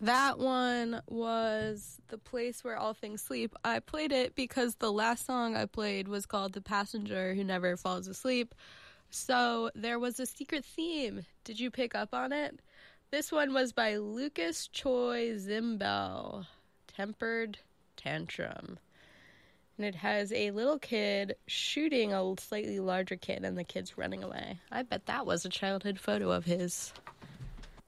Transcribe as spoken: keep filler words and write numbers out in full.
That one was The Place Where All Things Sleep. I played it because the last song I played was called The Passenger Who Never Falls Asleep. So there was a secret theme. Did you pick up on it? This one was by Lucas Choi Zimbel, Tempered Tantrum. And it has a little kid shooting a slightly larger kid and the kid's running away. I bet that was a childhood photo of his.